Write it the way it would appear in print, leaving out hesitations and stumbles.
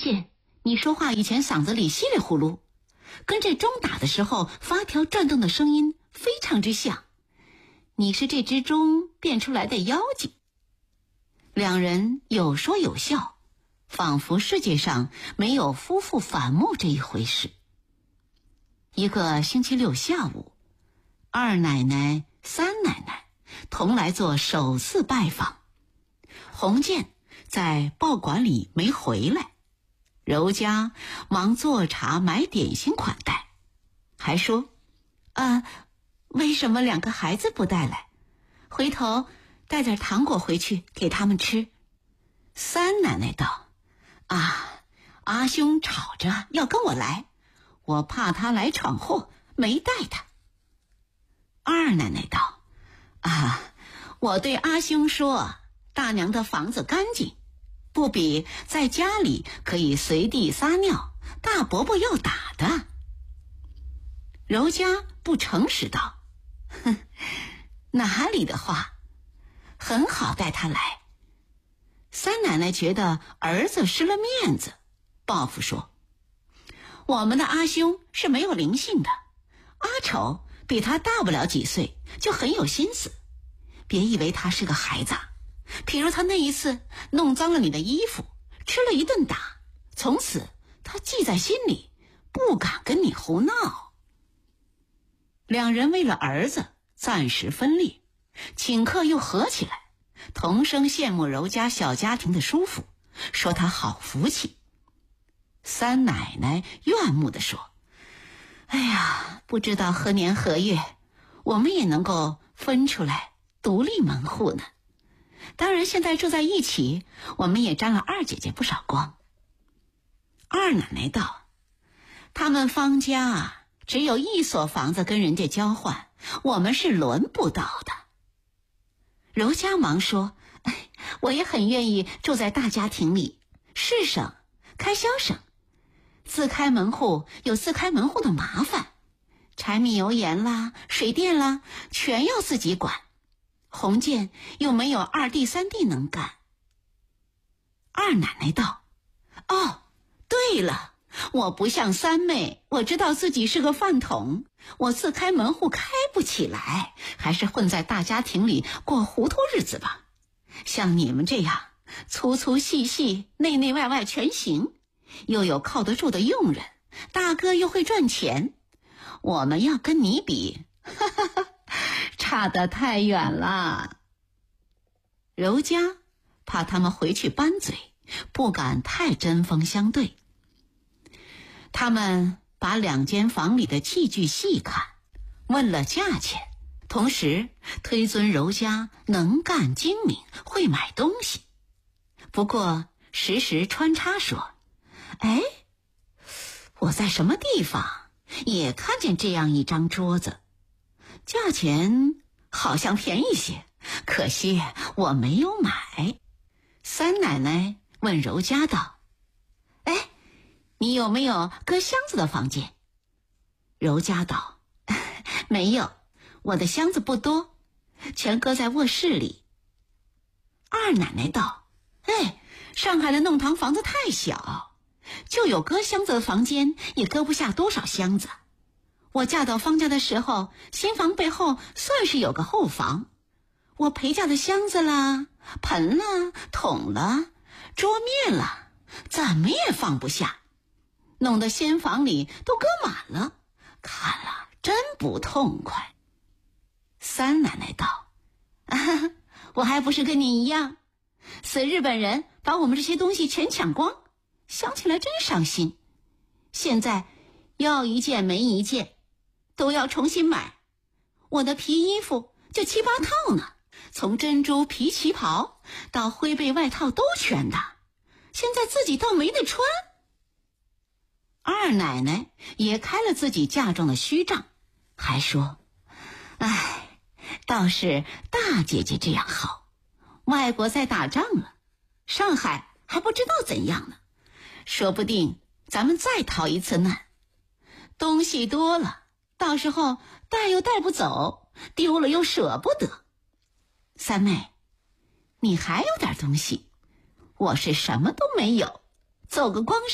现你说话以前嗓子里稀里呼噜，跟这钟打的时候发条转动的声音非常之像，你是这只钟变出来的妖精。两人有说有笑，仿佛世界上没有夫妇反目这一回事。一个星期六下午，二奶奶、三奶奶同来做首次拜访。洪建在报馆里没回来，柔家忙做茶买点心款待，还说为什么两个孩子不带来？回头带点糖果回去给他们吃。三奶奶道：阿兄吵着要跟我来，我怕他来闯祸，没带他。二奶奶道：我对阿兄说，大娘的房子干净，不比在家里可以随地撒尿，大伯伯要打的。柔家不诚实道：哪里的话，很好带他来。三奶奶觉得儿子失了面子，报复说：我们的阿兄是没有灵性的，阿丑比他大不了几岁，就很有心思，别以为他是个孩子。譬如他那一次弄脏了你的衣服，吃了一顿打，从此他记在心里，不敢跟你胡闹。两人为了儿子暂时分裂，顷刻又合起来，同声羡慕柔家小家庭的舒服，说他好福气。三奶奶怨慕地说：不知道何年何月我们也能够分出来独立门户呢。当然现在住在一起，我们也沾了二姐姐不少光。二奶奶道：他们方家只有一所房子跟人家交换，我们是轮不到的。柔家忙说：我也很愿意住在大家庭里，事省开销省，自开门户有自开门户的麻烦，柴米油盐啦，水电啦，全要自己管。洪建又没有二弟三弟能干。二奶奶道：对了，我不像三妹，我知道自己是个饭桶，我自开门户开不起来，还是混在大家庭里过糊涂日子吧。像你们这样粗粗细细内内外外全行，又有靠得住的佣人，大哥又会赚钱，我们要跟你比差得太远了。柔家怕他们回去扳嘴，不敢太针锋相对。他们把两间房里的器具细看，问了价钱，同时推尊柔家能干精明，会买东西。不过时时穿插说：我在什么地方也看见这样一张桌子，价钱好像便宜些，可惜我没有买。三奶奶问柔家道：你有没有搁箱子的房间？柔家道：没有，我的箱子不多，全搁在卧室里。二奶奶道：上海的弄堂房子太小，就有搁箱子的房间，也搁不下多少箱子。我嫁到方家的时候，新房背后算是有个后房，我陪嫁的箱子啦，盆啦，桶啦，桌面啦，怎么也放不下，弄得新房里都搁满了，看了真不痛快。三奶奶道：我还不是跟你一样，死日本人把我们这些东西全抢光，想起来真伤心。现在要一件没一件，都要重新买。我的皮衣服就7、8套呢，从珍珠皮旗袍到灰背外套都全的，现在自己倒没得穿。二奶奶也开了自己嫁妆的虚账，还说：倒是大姐姐这样好，外国在打仗了，上海还不知道怎样呢，说不定咱们再逃一次难，东西多了，到时候带又带不走，丢了又舍不得。三妹，你还有点东西，我是什么都没有，走个光